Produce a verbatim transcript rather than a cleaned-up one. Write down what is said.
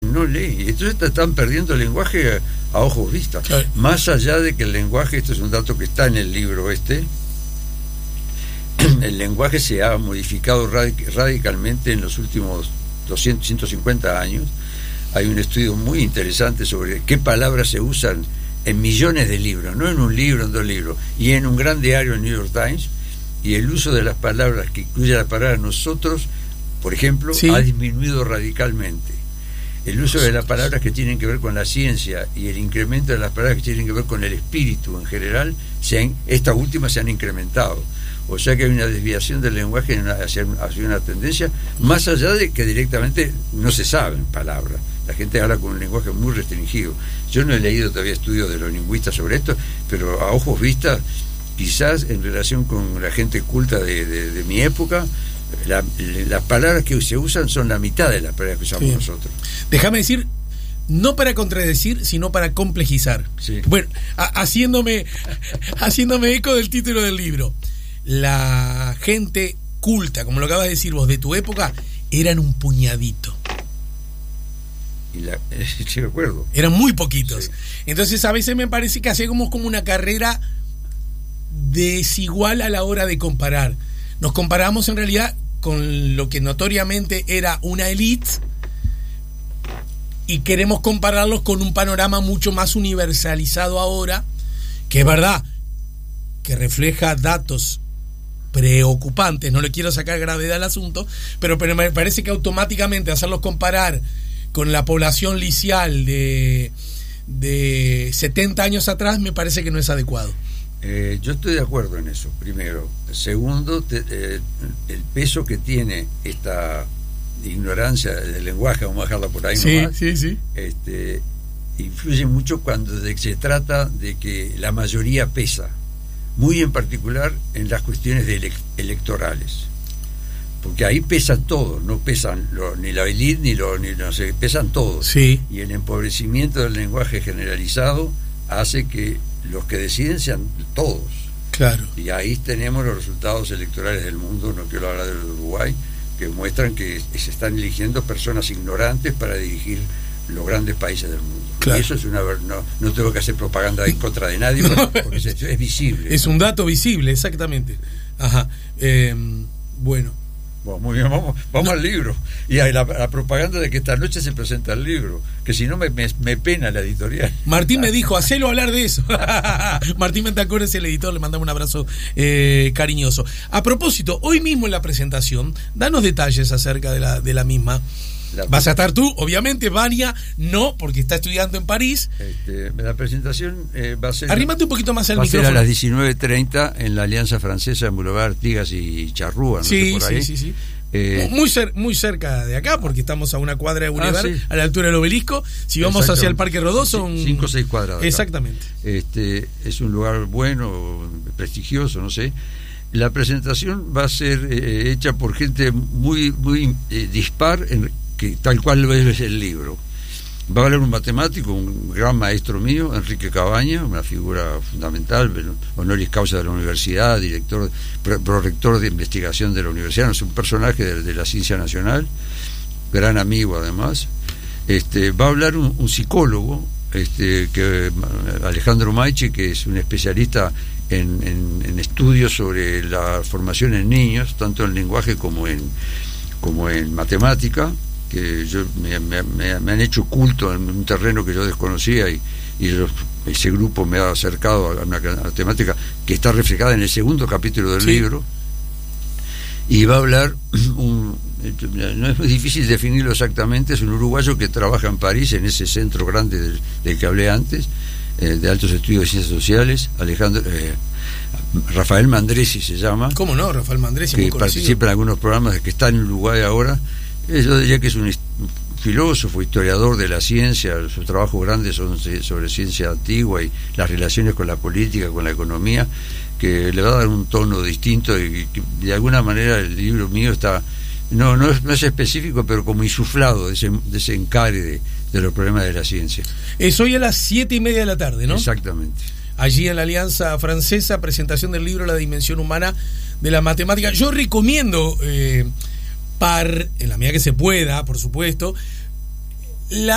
no lee. Y entonces están perdiendo el lenguaje a, a ojos vistas. Claro. Más allá de que el lenguaje, esto es un dato que está en el libro este, el lenguaje se ha modificado radic- radicalmente en los últimos doscientos, ciento cincuenta años. Hay un estudio muy interesante sobre qué palabras se usan en millones de libros, no en un libro, en dos libros, y en un gran diario, el New York Times, y el uso de las palabras que incluye la palabra nosotros, por ejemplo, sí. ha disminuido radicalmente. El uso de las palabras que tienen que ver con la ciencia y el incremento de las palabras que tienen que ver con el espíritu en general, se han, estas últimas se han incrementado. O sea que hay una desviación del lenguaje hacia, hacia una tendencia, más allá de que directamente no se saben palabras. La gente habla con un lenguaje muy restringido. Yo no he leído todavía estudios de los lingüistas sobre esto, pero a ojos vistas, quizás en relación con la gente culta de, de, de mi época, la, las palabras que se usan son la mitad de las palabras que usamos sí. nosotros. Déjame decir, no para contradecir, sino para complejizar. Sí. Bueno, a, haciéndome, haciéndome eco del título del libro. La gente culta, como lo acabas de decir vos, de tu época, eran un puñadito. Y la, eh, sí, recuerdo. Eran muy poquitos. Sí. Entonces a veces me parece que hacemos como una carrera desigual a la hora de comparar. Nos comparamos en realidad con lo que notoriamente era una élite y queremos compararlos con un panorama mucho más universalizado ahora, que es verdad, que refleja datos preocupantes. No le quiero sacar gravedad al asunto, pero, pero me parece que automáticamente hacerlos comparar con la población licial de, de setenta años atrás me parece que no es adecuado. Eh, yo estoy de acuerdo en eso, primero. Segundo, te, eh, el peso que tiene esta ignorancia del lenguaje, vamos a dejarla por ahí sí, nomás, sí, sí. Este, influye mucho cuando de, se trata de que la mayoría pesa, muy en particular en las cuestiones de ele- electorales. Porque ahí pesan todos, no pesan lo, ni la élite ni lo, ni no sé, pesan todos. Sí. Y el empobrecimiento del lenguaje generalizado hace que los que deciden sean todos. Claro. Y ahí tenemos los resultados electorales del mundo, no quiero hablar del Uruguay, que muestran que se están eligiendo personas ignorantes para dirigir los grandes países del mundo. Claro. Y eso es una, no, no tengo que hacer propaganda en contra de nadie, porque, porque es, es visible. Es un dato visible, exactamente. Ajá. Eh, bueno. Bueno, muy bien, vamos, vamos no. al libro. Y hay la, la propaganda de que esta noche se presenta el libro, que si no me, me, me pena la editorial. Martín me dijo, hacelo hablar de eso. Martín Bentancur es el editor, le mandamos un abrazo eh, cariñoso. A propósito, hoy mismo en la presentación, danos detalles acerca de la, de la misma. La, Vas a estar tú, obviamente, Vania no, porque está estudiando en París. Este, la presentación eh, va a ser... Arrímate un poquito más al va micrófono. Va a ser a las diecinueve treinta en la Alianza Francesa en Boulevard Artigas y Charrúa, no sí, sé por ahí. Sí, sí, sí. Eh, muy, cer- muy cerca de acá, porque estamos a una cuadra de Boulevard, ah, sí. a la altura del Obelisco. Si vamos hacia el Parque Rodó son... Cinco o seis cuadras. Exactamente. Este, es un lugar bueno, prestigioso, no sé. La presentación va a ser eh, hecha por gente muy, muy eh, dispar en... que tal cual lo es el libro. Va a hablar un matemático, un gran maestro mío, Enrique Cabaña, una figura fundamental, honoris causa de la universidad, director, prorector de investigación de la universidad, es un personaje de, de la ciencia nacional, gran amigo además. Este, va a hablar un, un psicólogo, este, que Alejandro Maiche, que es un especialista en, en, en estudios sobre la formación en niños, tanto en lenguaje como en, como en matemática, que yo me, me, me han hecho culto en un terreno que yo desconocía y, y los, ese grupo me ha acercado a una, a una temática que está reflejada en el segundo capítulo del sí. libro. Y va a hablar un, no es muy difícil definirlo exactamente, es un uruguayo que trabaja en París, en ese centro grande del, del que hablé antes, eh, de altos estudios de ciencias sociales, Alejandro eh, Rafael Mandresi se llama. ¿Cómo no? Rafael Mandresi, que muy conocido. Participa en algunos programas, que está en Uruguay ahora. Yo diría que es un filósofo, historiador de la ciencia. Sus trabajos grandes son sobre ciencia antigua y las relaciones con la política, con la economía, que le va a dar un tono distinto y que de alguna manera el libro mío está, no no es, no es específico, pero como insuflado de ese, de ese encare de, de los problemas de la ciencia. Es hoy a las siete y media de la tarde, ¿no? Exactamente. Allí en la Alianza Francesa, presentación del libro La Dimensión Humana de la Matemática. Yo recomiendo... Eh, par, en la medida que se pueda, por supuesto, la